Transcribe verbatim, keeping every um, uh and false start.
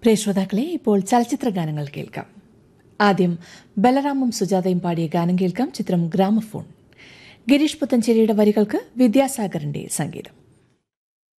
പ്രിയ ശ്രോതാക്കളെ, ഇപ്പോൾ ചലച്ചിത്ര ഗാനങ്ങൾ കേൾക്കാം. ആദ്യം ബലറാമും സുജാതയും പാടിയ ഗാനം കേൾക്കാം. ചിത്രം ഗ്രാമഫോൺ. ഗിരീഷ് പുത്തഞ്ചേരിയുടെ വരികൾക്ക് വിദ്യാസാഗറിന്റെ സംഗീതം.